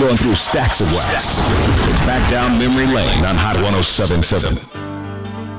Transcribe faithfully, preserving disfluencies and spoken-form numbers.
going through stacks of wax. It's back down memory lane on Hot one oh seven point seven.